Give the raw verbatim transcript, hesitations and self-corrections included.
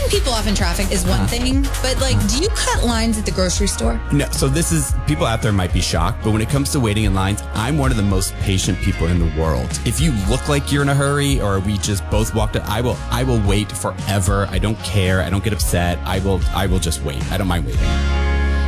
cutting people off in traffic is one uh, thing, but like, do you cut lines at the grocery store? No. So this is, people out there might be shocked, but when it comes to waiting in lines, I'm one of the most patient people in the world. If you look like you're in a hurry or we just both walked up, I will, I will wait forever. I don't care. I don't get upset. I will, I will just wait. I don't mind waiting.